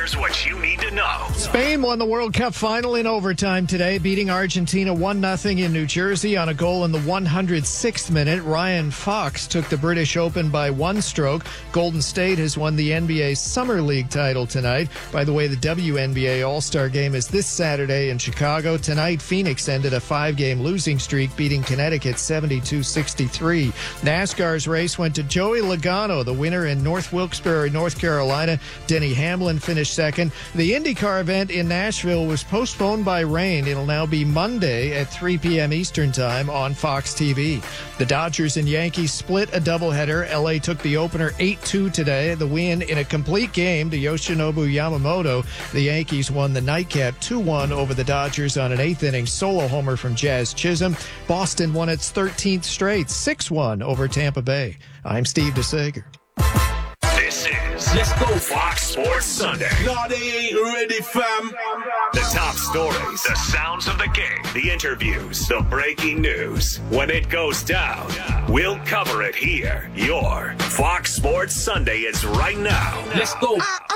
Here's what you need to know. Spain won the World Cup final in overtime today, beating Argentina 1-0 in New Jersey on a goal in the 106th minute. Ryan Fox took the British Open by one stroke. Golden State has won the NBA Summer League title tonight. By the way, the WNBA All-Star Game is this Saturday in Chicago. Tonight, Phoenix ended a 5-game losing streak, beating Connecticut 72-63. NASCAR's race went to Joey Logano, the winner in North Wilkes-Barre, North Carolina. Denny Hamlin finished second. The IndyCar event in Nashville was postponed by rain. It'll now be Monday at 3 p.m. Eastern Time on Fox TV. The Dodgers and Yankees split a doubleheader. LA took the opener 8-2 today. The win in a complete game to Yoshinobu Yamamoto. The Yankees won the nightcap 2-1 over the Dodgers on an eighth-inning solo homer from Jazz Chisholm. Boston won its 13th straight, 6-1 over Tampa Bay. I'm Steve DeSager. This is Let's Go Fox Sports Sunday. No, they ain't ready, fam. The top stories, the sounds of the game, the interviews, the breaking news. When it goes down, we'll cover it here. Your Fox Sports Sunday is right now. Let's go.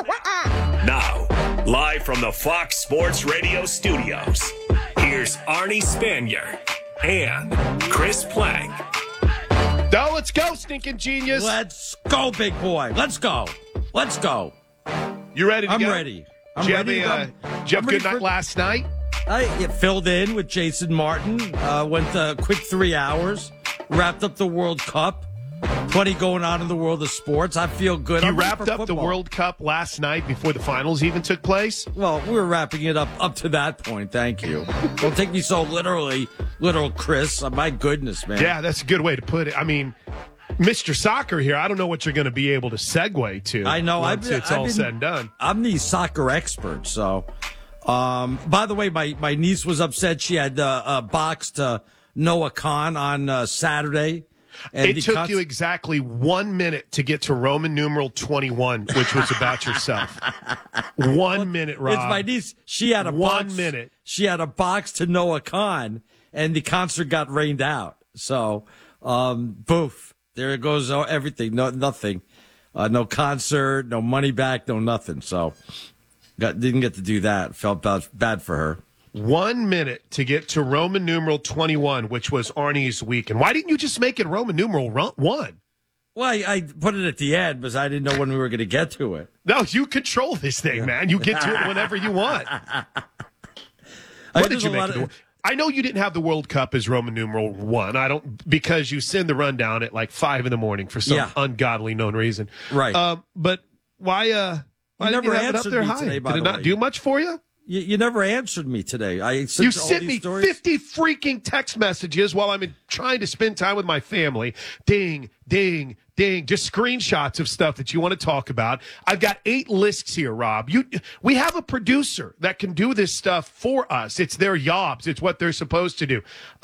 Now, live from the Fox Sports Radio studios, here's Arnie Spanier and Chris Plank. Now let's go, stinking genius. Let's go, big boy. Let's go. Let's go. You ready to I'm go? ready. Did you have a good night last night? I filled in with Jason Martin. Went a quick 3 hours. Wrapped up the World Cup. Plenty going on in the world of sports. I feel good. You I'm ready wrapped for up the football. World Cup last night before the finals even took place? Well, we're wrapping it up to that point. Thank you. Don't take me so literally, little Chris. My goodness, man. Yeah, that's a good way to put it. I mean, Mr. Soccer here, I don't know what you're going to be able to segue to. I know. Once it's all said and done. I'm the soccer expert, so. By the way, my niece was upset. She had boxed Noah Khan on Saturday. And it took you exactly 1 minute to get to Roman numeral 21, which was about yourself. 1 minute, Rob. It's my niece. She had a 1 box. minute. She had a box to Noah Khan, and the concert got rained out. So, boof. There goes everything. No, nothing. No concert, no money back, no nothing. So, didn't get to do that. Felt bad for her. 1 minute to get to Roman numeral 21, which was Arnie's week. And why didn't you just make it Roman numeral 1? Well, I put it at the end because I didn't know when we were going to get to it. No, you control this thing, man. You get to it whenever you want. What did you make it? I know you didn't have the World Cup as Roman numeral 1. Because you send the rundown at like 5 a.m. for some ungodly known reason. Right. But why didn't you have it up there high? Today, Did it not do much for you? You never answered me today. You sent me 50 freaking text messages while I'm trying to spend time with my family. Ding, ding, ding. Just screenshots of stuff that you want to talk about. I've got 8 lists here, Rob. We have a producer that can do this stuff for us. It's their jobs. It's what they're supposed to do.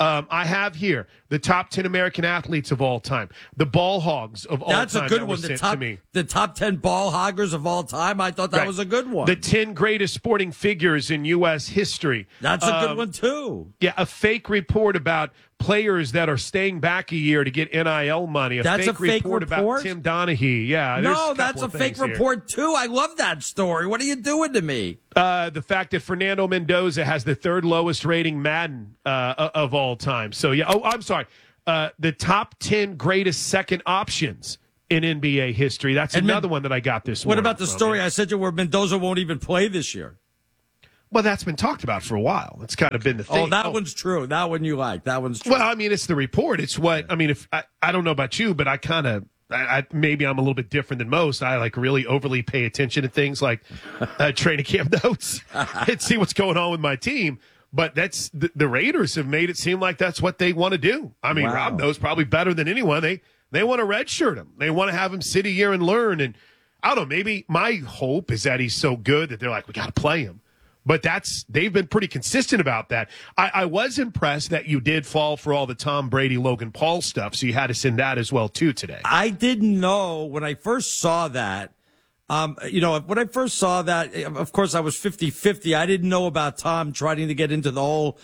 I have here the top 10 American athletes of all time, the ball hogs of all time. That's a good one. The top 10 ball hoggers of all time. I thought that was a good one. The 10 greatest sporting figures in U.S. history. That's a good one, too. Yeah, a fake report about players that are staying back a year to get NIL money. That's a fake report about Tim Donaghy. Yeah. No, that's a fake report, too. I love that story. What are you doing to me? The fact that Fernando Mendoza has the 3rd lowest rating Madden of all time. So, yeah. Oh, I'm sorry. The top 10 greatest second options in NBA history. That's another one that I got this morning. What about the story I said to you where Mendoza won't even play this year? Well, that's been talked about for a while. It's kind of been the thing. Oh, that one's true. That one you like. That one's true. Well, I mean, it's the report. It's what, I mean, if I don't know about you, but I kind of, maybe I'm a little bit different than most. I like really overly pay attention to things like training camp notes and see what's going on with my team. But that's the Raiders have made it seem like that's what they want to do. I mean, Rob knows probably better than anyone. They want to redshirt him. They want to have him sit a year and learn. And I don't know, maybe my hope is that he's so good that they're like, we got to play him. But they've been pretty consistent about that. I was impressed that you did fall for all the Tom Brady, Logan Paul stuff, so you had to send that as well, too, today. I didn't know when I first saw that. When I first saw that, of course, I was 50-50. I didn't know about Tom trying to get into the whole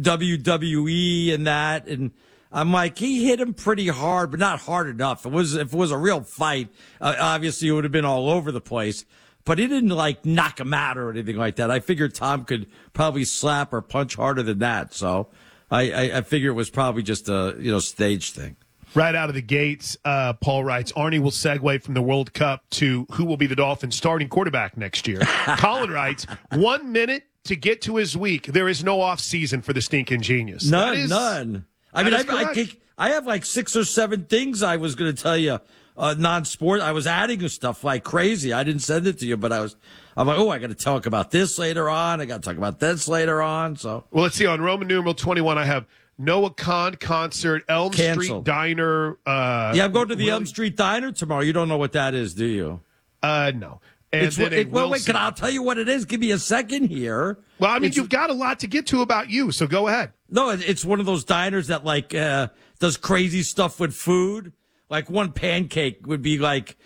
WWE and that. And I'm like, he hit him pretty hard, but not hard enough. If it was a real fight, obviously it would have been all over the place. but he didn't like knock him out or anything like that. I figured Tom could probably slap or punch harder than that. So I figure it was probably just a stage thing. Right out of the gates, Paul writes, Arnie will segue from the World Cup to who will be the Dolphins' starting quarterback next year. Colin writes, 1 minute to get to his week. There is no off season for the stinking genius. None. I mean, I have like 6 or 7 things I was going to tell you, non-sport. I was adding stuff like crazy. I didn't send it to you, but I'm like, I got to talk about this later on. I got to talk about this later on. So, well, let's see. On Roman numeral 21, I have Noah Khan concert, Elm Canceled. Street Diner. I'm going to the Elm Street Diner tomorrow. You don't know what that is, do you? No. And wait, I'll tell you what it is. Give me a second here. Well, I mean, you've got a lot to get to about you, so go ahead. No, it's one of those diners that does crazy stuff with food. Like one pancake would be like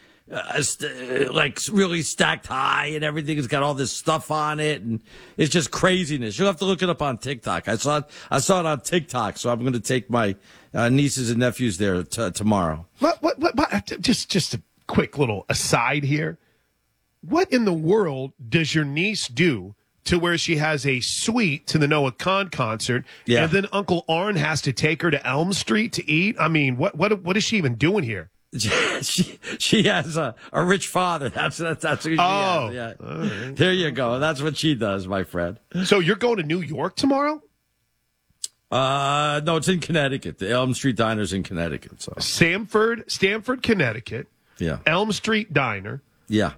really stacked high and everything has got all this stuff on it, and it's just craziness. You'll have to look it up on TikTok. I saw it on TikTok, so I'm going to take my nieces and nephews there tomorrow. What? Just a quick little aside here. What in the world does your niece do to where she has a suite to the Noah Khan concert, and then Uncle Arn has to take her to Elm Street to eat? I mean, what is she even doing here? She has a rich father. That's who she has. Yeah. Right. There you go. That's what she does, my friend. So you're going to New York tomorrow? No, it's in Connecticut. The Elm Street Diner's in Connecticut. So Stamford, Connecticut. Yeah. Elm Street Diner. Yeah.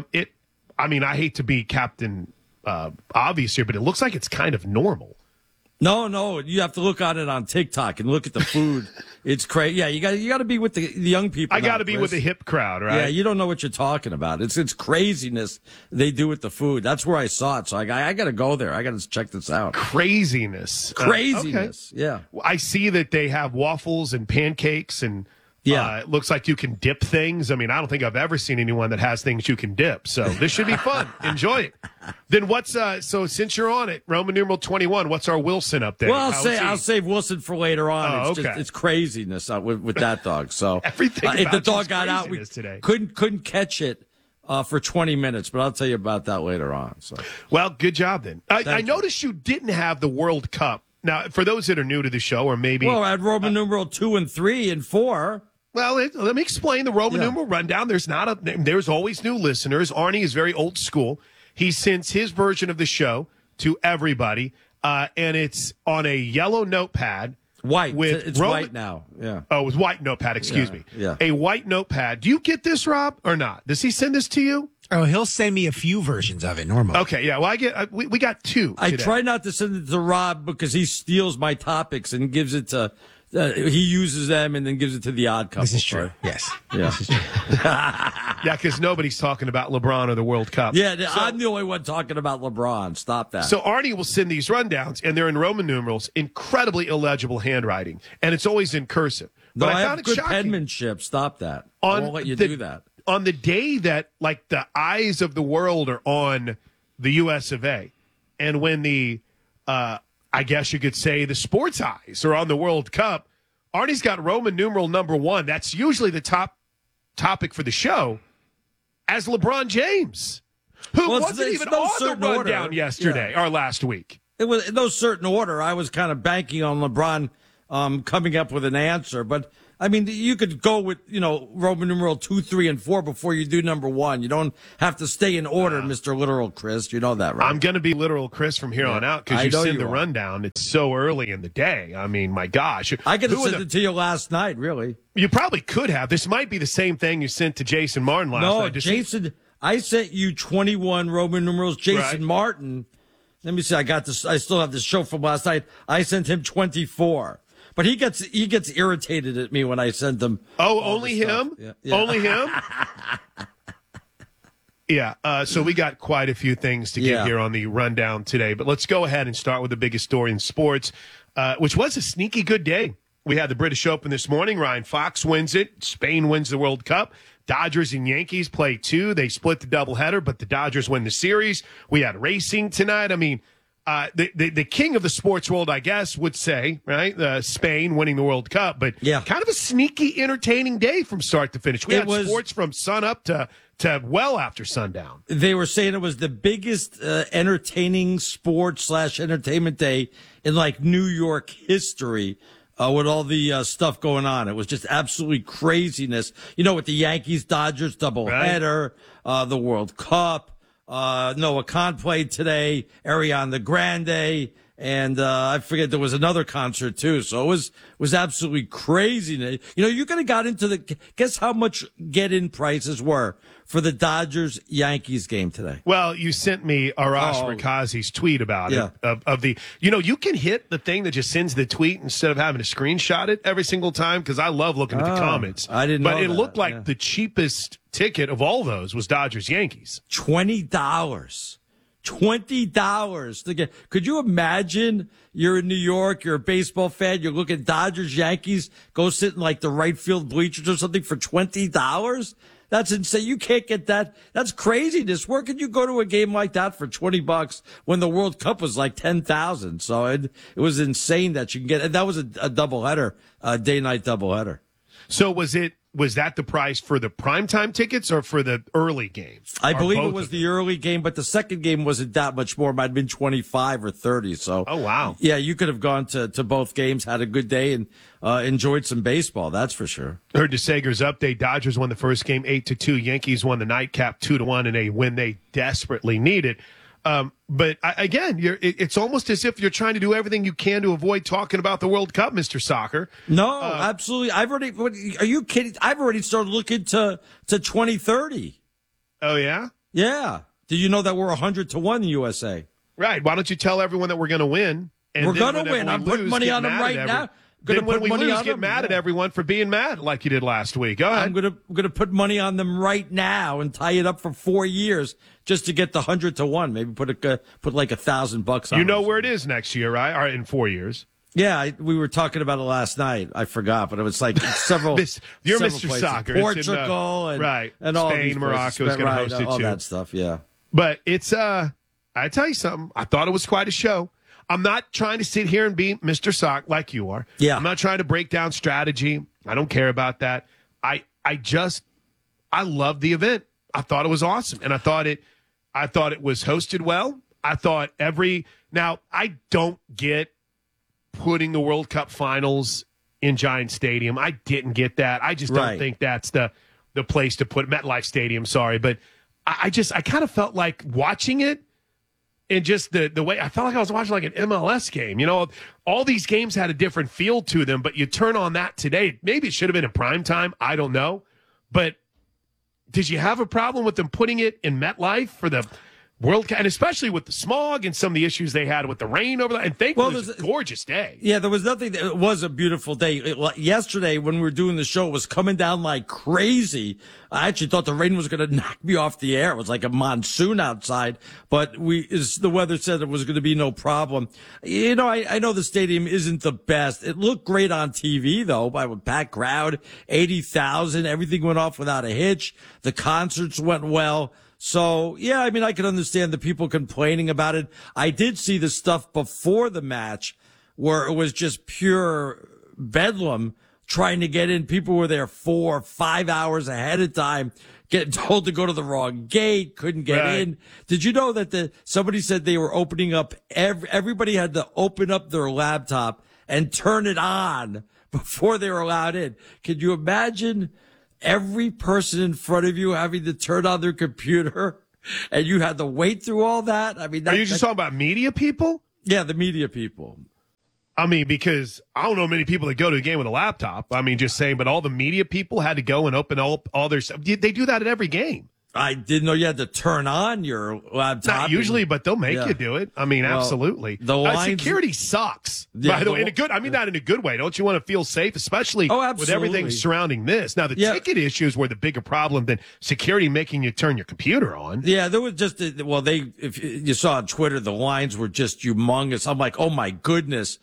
I mean, I hate to be Captain Obvious here, but it looks like it's kind of normal. No, you have to look on it on TikTok and look at the food. It's crazy. Yeah, you got to be with the young people. I got to be with the hip crowd, right? Yeah, you don't know what you're talking about. It's craziness they do with the food. That's where I saw it. So I got to go there. I got to check this out. Craziness. Okay. Yeah. I see that they have waffles and pancakes and. Yeah, it looks like you can dip things. I mean, I don't think I've ever seen anyone that has things you can dip. So this should be fun. Enjoy it. Then so since you're on it, Roman numeral 21, what's our Wilson update? Well, I'll save Wilson for later on. It's craziness with that dog. So everything if the dog got out, we today. couldn't catch it for 20 minutes, but I'll tell you about that later on. So, well, good job then. I noticed you didn't have the World Cup. Now, for those that are new to the show, or maybe I had Roman numeral 2 and 3 and 4. Well, let me explain the Roman numeral rundown. There's always new listeners. Arnie is very old school. He sends his version of the show to everybody, and it's on a yellow notepad. White. It's white now. Yeah. Oh, it was white notepad. Excuse me. Yeah. A white notepad. Do you get this, Rob, or not? Does he send this to you? Oh, he'll send me a few versions of it normally. Okay, yeah. Well, we got 2 today. I try not to send it to Rob because he steals my topics and gives it to. He uses them and then gives it to the odd couple. This is true. Yes. Yeah. This is true. Yeah, because nobody's talking about LeBron or the World Cup. Yeah, I'm the only one talking about LeBron. Stop that. So Arnie will send these rundowns, and they're in Roman numerals, incredibly illegible handwriting, and it's always in cursive. But I have found it good shocking. Penmanship. Stop that. I won't let you do that. On the day that, like, the eyes of the world are on the U.S. of A., and when the, I guess you could say, the sports eyes are on the World Cup, Arnie's got Roman numeral number 1. That's usually the top topic for the show, as LeBron James, who wasn't even on the rundown yesterday or last week. It was in no certain order. I was kind of banking on LeBron coming up with an answer, but I mean, you could go with, Roman numeral 2, 3, and 4 before you do number 1. You don't have to stay in order, Mr. Literal Chris. You know that, right? I'm going to be Literal Chris from here on out because you send the rundown. It's so early in the day. I mean, my gosh. I could have sent it to you last night, really. You probably could have. This might be the same thing you sent to Jason Martin last night. No, Jason, I sent you 21 Roman numerals. Jason Martin, let me see. I got this. I still have this show from last night. I sent him 24. But he gets irritated at me when I send them. Oh, only him? Yeah. Only him? Yeah. So we got quite a few things to get here on the rundown today. But let's go ahead and start with the biggest story in sports, which was a sneaky good day. We had the British Open this morning. Ryan Fox wins it. Spain wins the World Cup. Dodgers and Yankees play 2. They split the doubleheader, but the Dodgers win the series. We had racing tonight. I mean, the king of the sports world, I guess, would say, right? Spain winning the World Cup, but kind of a sneaky, entertaining day from start to finish. We had sports from sun up to to well after sundown. They were saying it was the biggest entertaining sports / entertainment day in like New York history. With all the stuff going on. It was just absolutely craziness. You know, with the Yankees-Dodgers doubleheader, the World Cup, Noah Khan played today, Ariana Grande, and I forget there was another concert too. So it was absolutely crazy. You know, you could have got into guess how much get-in prices were for the Dodgers-Yankees game today. Well, you sent me Arash Markazi's tweet about it. Of the, you know, you can hit the thing that just sends the tweet instead of having to screenshot it every single time, because I love looking at the comments. I didn't know But it that. looked like the cheapest ticket of all those was Dodgers-Yankees. $20. $20. Could you imagine you're in New York, you're a baseball fan, you're looking at Dodgers, Yankees, go sit in like the right field bleachers or something for $20? That's insane. You can't get that. That's craziness. Where could you go to a game like that for $20 when the World Cup was like 10,000? So it was insane that you can get, and that was a doubleheader, day-night doubleheader. So was that the price for the primetime tickets or for the early game? I believe it was the early game, but the second game wasn't that much more. It might have been 25 or 30. So, oh wow, yeah, you could have gone to both games, had a good day, and enjoyed some baseball. That's for sure. Heard DeSager's update. Dodgers won the first game 8-2. Yankees won the nightcap 2-1 in a win they desperately needed. But again, it's almost as if you're trying to do everything you can to avoid talking about the World Cup, Mr. Soccer. No, absolutely. Are you kidding? I've already started looking to 2030. Oh, yeah? Yeah. Did you know that we're 100-1 in the USA? Right. Why don't you tell everyone that we're going to win? And we're going to win. I'm putting money on them right now. Then when we lose, get mad at everyone for being mad like you did last week. Go ahead. I'm gonna put money on them right now and tie it up for 4 years just to get the 100-1. Maybe put like $1,000 on. You know where it is next year, right? Or in 4 years. Yeah, we were talking about it last night. I forgot, but it was like several. You're several Mr. places. Soccer. Portugal and right, and all Spain, these Morocco is going to host it too. All that stuff. Yeah, but it's I tell you something. I thought it was quite a show. I'm not trying to sit here and be Mr. Sock like you are. Yeah. I'm not trying to break down strategy. I don't care about that. I love the event. I thought it was awesome. And I thought it was hosted well. I thought now I don't get putting the World Cup finals in Giant Stadium. I didn't get that. I just don't think that's the place to put MetLife Stadium. Sorry. But I kind of felt like watching it. And just the way I felt like I was watching like an MLS game. You know, all these games had a different feel to them, but you turn on that today. Maybe it should have been in prime time. I don't know. But did you have a problem with them putting it in MetLife for the World Cup? And especially with the smog and some of the issues they had with the rain over there. And thankfully, it was a gorgeous day. Yeah, there was nothing. It was a beautiful day. Yesterday, when we were doing the show, it was coming down like crazy. I actually thought the rain was going to knock me off the air. It was like a monsoon outside, but the weather said it was going to be no problem. You know, I know the stadium isn't the best. It looked great on TV though, by a packed crowd, 80,000. Everything went off without a hitch. The concerts went well. So, yeah, I mean, I can understand the people complaining about it. I did see the stuff before the match where it was just pure bedlam trying to get in. People were there 4 or 5 hours ahead of time, getting told to go to the wrong gate, couldn't get in. Did you know that somebody said they were opening up, everybody had to open up their laptop and turn it on before they were allowed in? Could you imagine every person in front of you having to turn on their computer and you had to wait through all that? I mean, are you just talking about media people? Yeah, the media people. I mean, because I don't know many people that go to a game with a laptop. I mean, just saying, but all the media people had to go and open all their stuff. They do that at every game. I didn't know you had to turn on your laptop. Not usually, but they'll make you do it. I mean, absolutely. The lines, security sucks. By the way, not in a good way. Don't you want to feel safe, especially with everything surrounding this? Now, the ticket issues were the bigger problem than security making you turn your computer on. Yeah, there was just if you saw on Twitter, the lines were just humongous. I'm like, oh my goodness.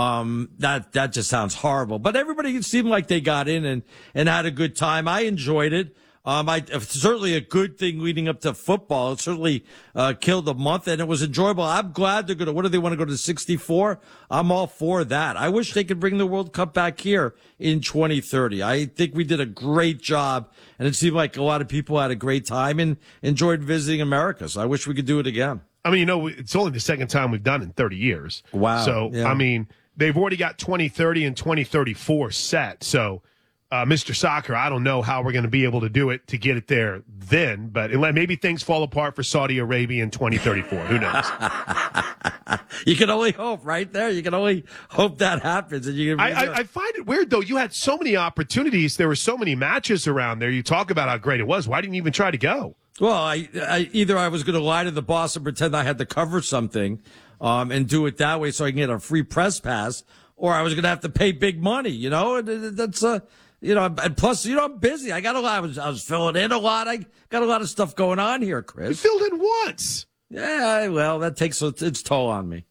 That just sounds horrible. But everybody seemed like they got in and had a good time. I enjoyed it. Certainly a good thing leading up to football. It certainly killed the month, and it was enjoyable. I'm glad they're going to. What do they want to go to 64? I'm all for that. I wish they could bring the World Cup back here in 2030. I think we did a great job, and it seemed like a lot of people had a great time and enjoyed visiting America. So I wish we could do it again. I mean, it's only the second time we've done it in 30 years. Wow. So, yeah. I mean, they've already got 2030 and 2034 set. So, Mr. Soccer, I don't know how we're going to be able to do it to get it there then, but maybe things fall apart for Saudi Arabia in 2034. Who knows? You can only hope, right there. You can only hope that happens. And I find it weird, though. You had so many opportunities. There were so many matches around there. You talk about how great it was. Why didn't you even try to go? Well, either I was going to lie to the boss and pretend I had to cover something and do it that way so I can get a free press pass, or I was going to have to pay big money, you know? That's and plus, I'm busy. I got a lot. I was filling in a lot. I got a lot of stuff going on here, Chris. You filled in once. Yeah, well, that takes its toll on me.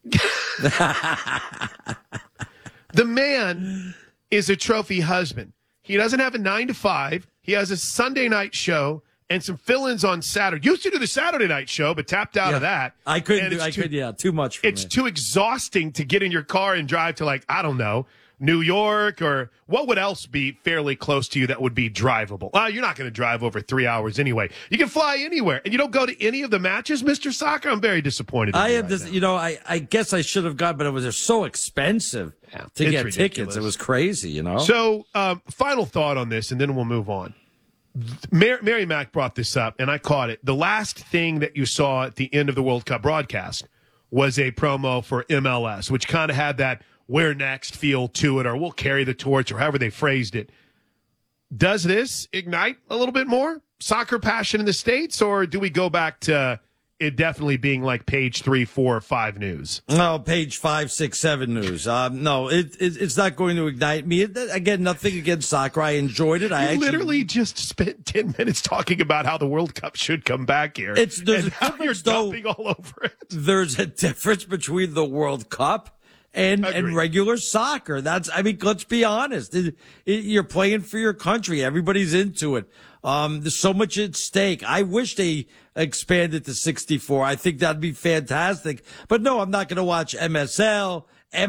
The man is a trophy husband. He doesn't have a 9-to-5. He has a Sunday night show and some fill-ins on Saturday. Used to do the Saturday night show, but tapped out of that. I couldn't too much for me. It's too exhausting to get in your car and drive to, like, I don't know, New York, or what would else be fairly close to you that would be drivable? You're not going to drive over 3 hours anyway. You can fly anywhere, and you don't go to any of the matches, Mr. Soccer? I'm very disappointed. I guess I should have gone, but it was so expensive to get ridiculous tickets. It was crazy, you know? So, final thought on this, and then we'll move on. Mary Mack brought this up, and I caught it. The last thing that you saw at the end of the World Cup broadcast was a promo for MLS, which kind of had that "we're next" feel to it, or "we'll carry the torch," or however they phrased it. Does this ignite a little bit more soccer passion in the States, or do we go back to it definitely being like page 3, 4, or 5 news? No, page 5, 6, 7 news. No, it's not going to ignite me. Again, nothing against soccer. I enjoyed it. I literally just spent 10 minutes talking about how the World Cup should come back here. There's how you're dumping all over it. There's a difference between the World Cup and regular soccer. Let's be honest. You're playing for your country. Everybody's into it. There's so much at stake. I wish they expanded to 64. I think that'd be fantastic. But no, I'm not going to watch MSL,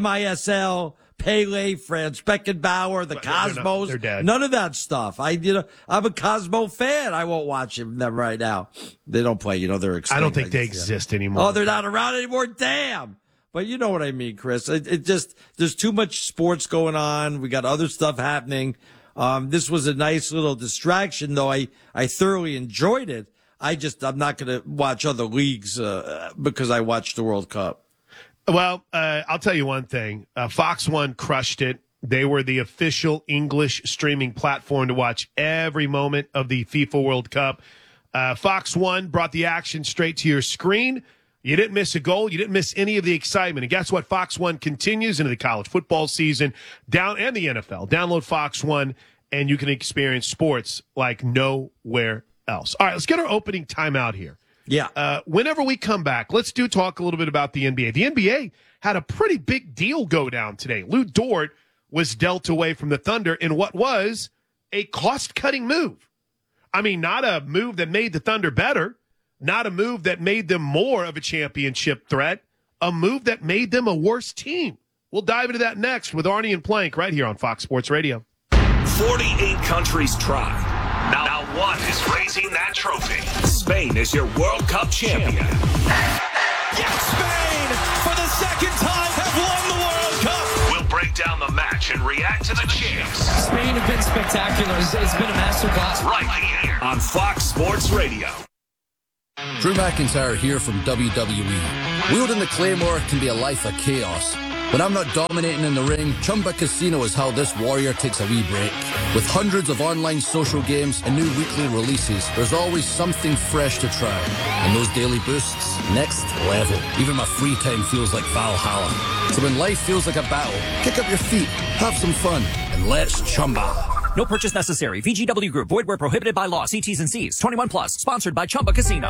MISL, Pele, Franz Beckenbauer, the Cosmos. They're dead. None of that stuff. I'm a Cosmo fan. I won't watch them right now. They don't play. They're extinct. I don't think they exist anymore. Oh, they're not around anymore. Damn. But you know what I mean, Chris. There's too much sports going on. We got other stuff happening. This was a nice little distraction, though. I thoroughly enjoyed it. I'm not going to watch other leagues because I watched the World Cup. Well, I'll tell you one thing. Fox One crushed it. They were the official English streaming platform to watch every moment of the FIFA World Cup. Fox One brought the action straight to your screen. You didn't miss a goal. You didn't miss any of the excitement. And guess what? Fox One continues into the college football season and the NFL. Download Fox One, and you can experience sports like nowhere else. All right, let's get our opening timeout here. Yeah. Whenever we come back, let's talk a little bit about the NBA. The NBA had a pretty big deal go down today. Lou Dort was dealt away from the Thunder in what was a cost-cutting move. I mean, not a move that made the Thunder better. Not a move that made them more of a championship threat, a move that made them a worse team. We'll dive into that next with Arnie and Plank right here on Fox Sports Radio. 48 countries try. Now one is raising that trophy. Spain is your World Cup champion. Yes, Spain, for the second time, have won the World Cup. We'll break down the match and react to the champs. Spain have been spectacular. It's been a masterclass. Right here on Fox Sports Radio. Drew McIntyre here from WWE. Wielding the Claymore can be a life of chaos. When I'm not dominating in the ring, Chumba Casino is how this warrior takes a wee break. With hundreds of online social games and new weekly releases, there's always something fresh to try. And those daily boosts, next level. Even my free time feels like Valhalla. So when life feels like a battle, kick up your feet, have some fun, and let's Chumba. No purchase necessary. VGW Group. Void where prohibited by law. See T's and C's. 21 plus. Sponsored by Chumba Casino.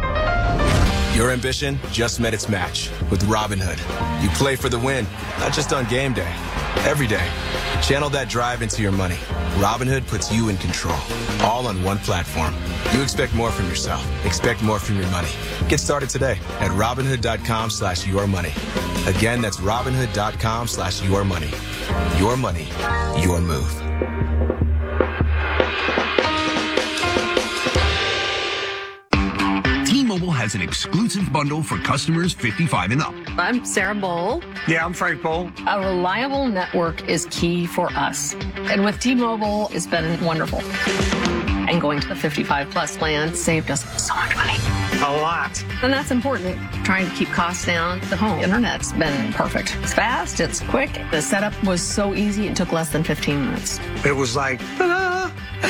Your ambition just met its match with Robinhood. You play for the win, not just on game day. every day. Channel that drive into your money. Robinhood puts you in control, all on one platform. You expect more from yourself. Expect more from your money. Get started today at Robinhood.com/yourmoney. Again, that's Robinhood.com/yourmoney. Your money, your move. T-Mobile has an exclusive bundle for customers 55 and up. I'm Sarah Bowl. Yeah, I'm Frank Bowl. A reliable network is key for us. And with T-Mobile, it's been wonderful. And going to the 55 plus plan saved us so much money. A lot. And that's important. Trying to keep costs down. The home internet's been perfect. It's fast, it's quick. The setup was so easy, it took less than 15 minutes. It was like, ta-da!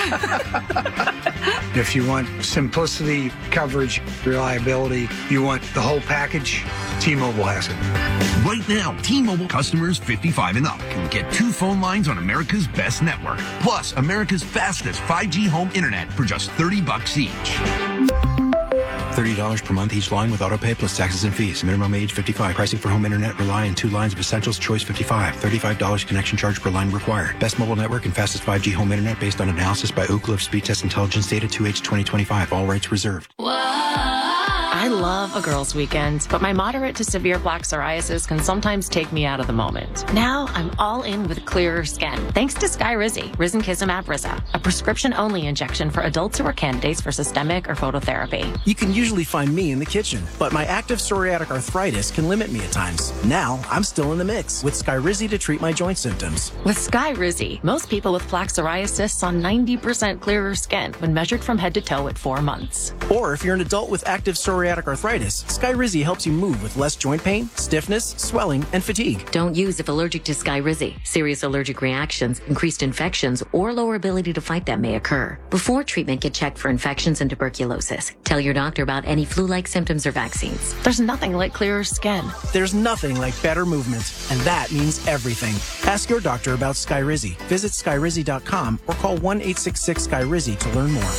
If you want simplicity, coverage, reliability, you want the whole package, T-Mobile has it. Right now, T-Mobile customers 55 and up can get 2 phone lines on America's best network, plus America's fastest 5G home internet for just $30 each. $30 per month each line with autopay plus taxes and fees. Minimum age 55. Pricing for home internet rely on 2 lines of essentials. Choice 55. $35 connection charge per line required. Best mobile network and fastest 5G home internet based on analysis by Ookla of Speed Test Intelligence Data 2H 2025. All rights reserved. I love a girls' weekend, but my moderate to severe plaque psoriasis can sometimes take me out of the moment. Now I'm all in with clearer skin, thanks to Skyrizi, Risankizumab Risa, a prescription-only injection for adults who are candidates for systemic or phototherapy. You can usually find me in the kitchen, but my active psoriatic arthritis can limit me at times. Now I'm still in the mix with Skyrizi to treat my joint symptoms. With Skyrizi, most people with plaque psoriasis saw 90% clearer skin when measured from head to toe at 4 months. Or if you're an adult with active psoriatic arthritis, Skyrizi helps you move with less joint pain, stiffness, swelling, and fatigue. Don't use if allergic to Skyrizi. Serious allergic reactions, increased infections, or lower ability to fight them may occur. Before treatment, get checked for infections and tuberculosis. Tell your doctor about any flu-like symptoms or vaccines. There's nothing like clearer skin. There's nothing like better movement, and that means everything. Ask your doctor about Skyrizi. Visit Skyrizi.com or call 1-866-SKYRIZI to learn more.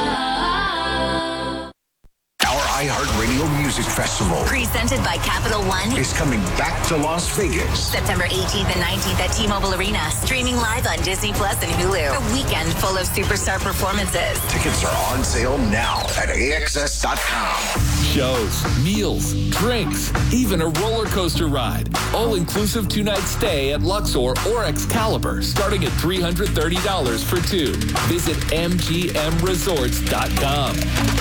iHeartRadio Music Festival, presented by Capital One, is coming back to Las Vegas. September 18th and 19th at T-Mobile Arena. Streaming live on Disney Plus and Hulu. A weekend full of superstar performances. Tickets are on sale now at AXS.com. Shows, meals, drinks, even a roller coaster ride. All-inclusive 2-night stay at Luxor or Excalibur, starting at $330 for 2. Visit MGMResorts.com.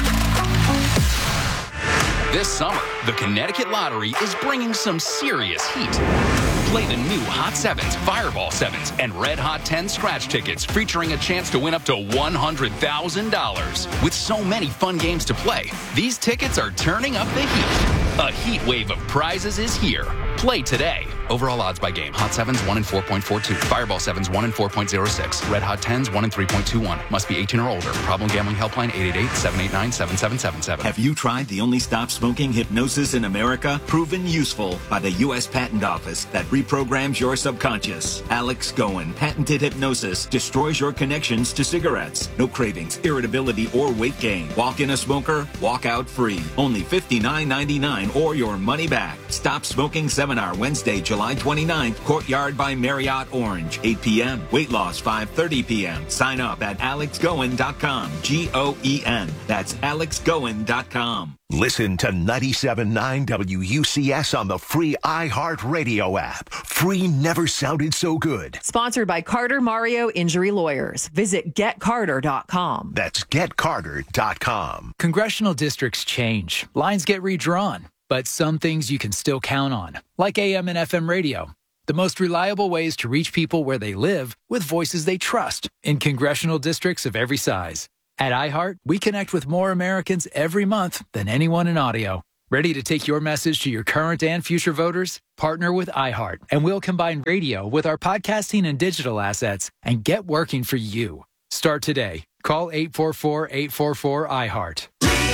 This summer, the Connecticut Lottery is bringing some serious heat. Play the new Hot 7s, Fireball 7s, and Red Hot 10 scratch tickets featuring a chance to win up to $100,000. With so many fun games to play, these tickets are turning up the heat. A heat wave of prizes is here. Play today. Overall odds by game. Hot 7s 1 in 4.42. Fireball 7s 1 in 4.06. Red Hot 10s 1 in 3.21. Must be 18 or older. Problem gambling helpline 888-789-7777. Have you tried the only stop smoking hypnosis in America? Proven useful by the U.S. Patent Office that reprograms your subconscious. Alex Goen patented hypnosis destroys your connections to cigarettes. No cravings, irritability, or weight gain. Walk in a smoker, walk out free. Only $59.99 or your money back. Stop Smoking Seminar Wednesday, July 29th, Courtyard by Marriott Orange, 8 p.m. Weight loss, 5:30 p.m. Sign up at alexgoen.com. Goen. That's alexgoen.com. Listen to 97.9 WUCS on the free iHeartRadio app. Free never sounded so good. Sponsored by Carter Mario Injury Lawyers. Visit getcarter.com. That's getcarter.com. Congressional districts change. Lines get redrawn. But some things you can still count on, like AM and FM radio. The most reliable ways to reach people where they live with voices they trust in congressional districts of every size. At iHeart, we connect with more Americans every month than anyone in audio. Ready to take your message to your current and future voters? Partner with iHeart, and we'll combine radio with our podcasting and digital assets and get working for you. Start today. Call 844-844-iHeart.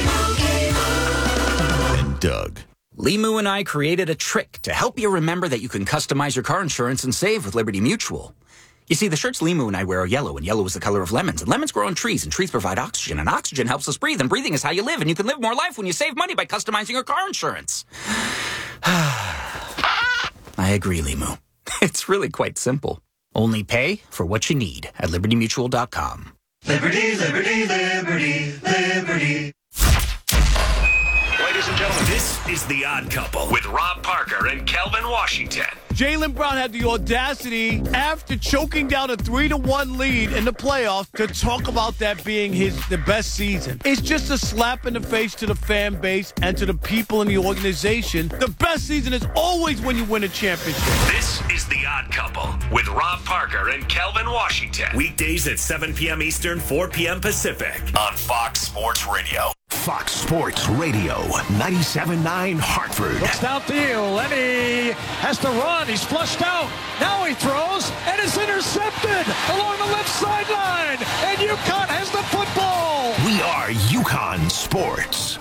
Doug. Limu and I created a trick to help you remember that you can customize your car insurance and save with Liberty Mutual. You see, the shirts Limu and I wear are yellow, and yellow is the color of lemons, and lemons grow on trees, and trees provide oxygen, and oxygen helps us breathe, and breathing is how you live, and you can live more life when you save money by customizing your car insurance. I agree, Limu. It's really quite simple. Only pay for what you need at LibertyMutual.com. Liberty, liberty, liberty, liberty. Ladies and gentlemen, this is The Odd Couple with Rob Parker and Kelvin Washington. Jaylen Brown had the audacity, after choking down a 3-1 lead in the playoffs, to talk about that being the best season. It's just a slap in the face to the fan base and to the people in the organization. The best season is always when you win a championship. This is The Odd Couple with Rob Parker and Kelvin Washington. Weekdays at 7 p.m. Eastern, 4 p.m. Pacific on Fox Sports Radio. Fox Sports Radio, 97.9 Hartford. Looks downfield. Lenny has to run. He's flushed out. Now he throws, and it's intercepted along the left sideline. And UConn has the football. We are UConn Sports.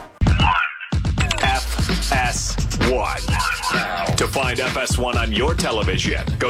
FS1. To find FS1 on your television, go